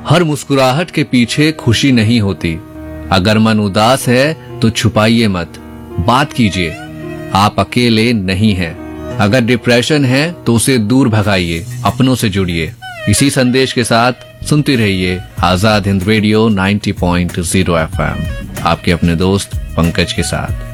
हर मुस्कुराहट के पीछे खुशी नहीं होती। अगर मन उदास है तो छुपाइए मत, बात कीजिए, आप अकेले नहीं हैं। अगर डिप्रेशन है तो उसे दूर भगाइए, अपनों से जुड़िए। इसी संदेश के साथ सुनते रहिए आजाद हिंद रेडियो 90.0 FM, आपके अपने दोस्त पंकज के साथ।